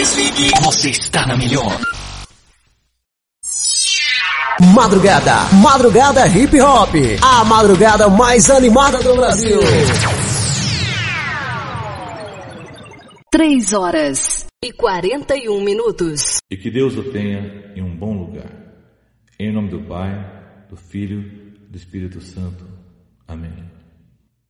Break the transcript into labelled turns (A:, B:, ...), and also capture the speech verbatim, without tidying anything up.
A: desligue. Você está na melhor.
B: Madrugada, Madrugada Hip Hop, a madrugada mais animada do Brasil.
C: Três horas e quarenta e um minutos.
D: E que Deus o tenha em um bom lugar. Em nome do Pai, do Filho, do Espírito Santo. Amém.